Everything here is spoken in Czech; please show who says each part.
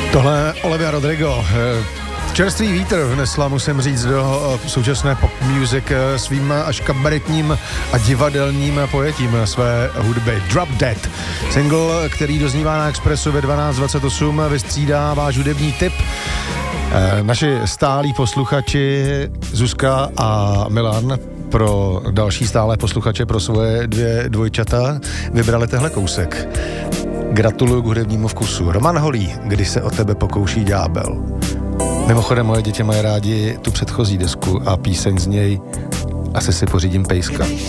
Speaker 1: Tohle Olivia Rodrigo. Čerstvý vítr vnesla, musím říct, do současné pop music svým až kabaretním a divadelním pojetím své hudby. Drop Dead. Single, který doznívá na Expressu ve 12:28, vystřídá váš hudební tip. Naši stálí posluchači Zuzka a Milan pro další stálé posluchače, pro svoje dvě dvojčata vybrali tehle kousek. Gratuluju k hudebnímu vkusu. Roman Holý, Když se o tebe pokouší ďábel. Mimochodem, moje děti mají rádi tu předchozí desku a píseň z něj Asi si pořídím pejska.